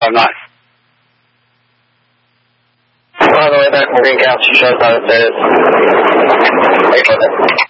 559. On the way back from Green Couch, you showed us how it is.